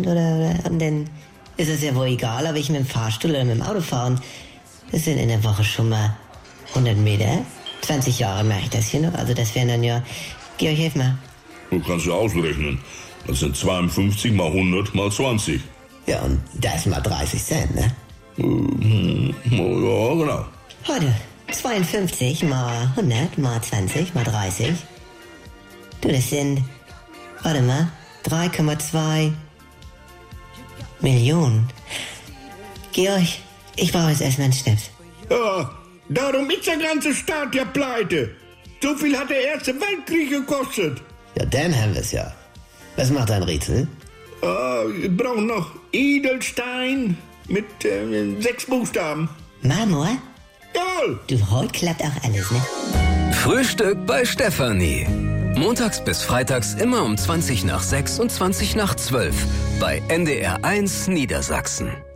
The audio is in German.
oder und dann ist es ja wohl egal, ob ich mit dem Fahrstuhl oder mit dem Auto fahre. Das sind in der Woche schon mal 100 Meter. 20 Jahre mache ich das hier noch, also das wären dann ja... Georg, hilf mal. Du kannst ja ausrechnen. Das sind 52 mal 100 mal 20. Ja, und das mal 30 Cent, ne? Ja, genau. Heute 52 mal 100 mal 20 mal 30. Du, das sind, warte mal, 3,2 Millionen. Georg, ich brauche jetzt erstmal einen Schnips. Ja, darum ist der ganze Staat ja pleite. So viel hat der Erste Weltkrieg gekostet. Ja, dann haben wir es ja. Was macht dein Rätsel? Wir brauchen noch Edelstein mit 6 Buchstaben. Marmor? Jawohl. Du, heute klappt auch alles, ne? Frühstück bei Stefanie. Montags bis freitags immer um 20 nach 6 und 20 nach 12 bei NDR 1 Niedersachsen.